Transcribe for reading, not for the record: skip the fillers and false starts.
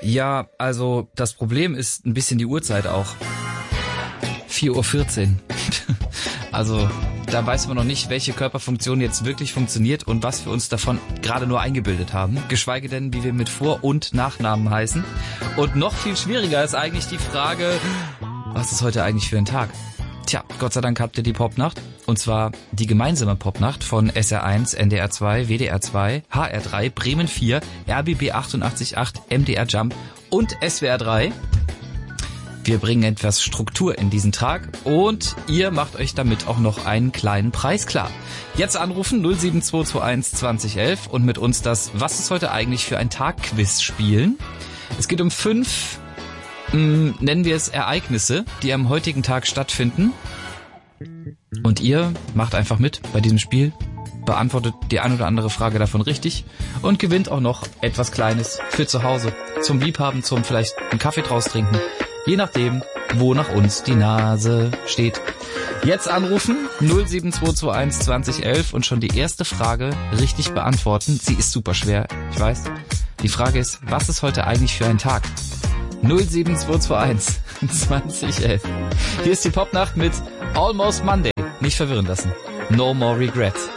Ja, also das Problem ist ein bisschen die Uhrzeit auch. 4:14 Uhr. Also da weiß man noch nicht, welche Körperfunktion jetzt wirklich funktioniert und was wir uns davon gerade nur eingebildet haben. Geschweige denn, wie wir mit Vor- und Nachnamen heißen. Und noch viel schwieriger ist eigentlich die Frage, was ist heute eigentlich für ein Tag? Tja, Gott sei Dank habt ihr die Popnacht. Und zwar die gemeinsame Popnacht von SR1, NDR 2, WDR 2, HR 3, Bremen 4, RBB 88.8, MDR Jump und SWR 3. Wir bringen etwas Struktur in diesen Tag und ihr macht euch damit auch noch einen kleinen Preis klar. Jetzt anrufen 07221 2011 und mit uns das Was ist heute eigentlich für ein Tag-Quiz spielen. Es geht um 5, nennen wir es Ereignisse, die am heutigen Tag stattfinden. Und ihr macht einfach mit bei diesem Spiel, beantwortet die ein oder andere Frage davon richtig und gewinnt auch noch etwas Kleines für zu Hause, zum Liebhaben, zum vielleicht einen Kaffee draus trinken. Je nachdem, wo nach uns die Nase steht. Jetzt anrufen 07221 2011 und schon die erste Frage richtig beantworten. Sie ist super schwer, ich weiß. Die Frage ist, was ist heute eigentlich für ein Tag? 07221 2011. Hier ist die Popnacht mit Almost Monday. Nicht verwirren lassen. No more regrets.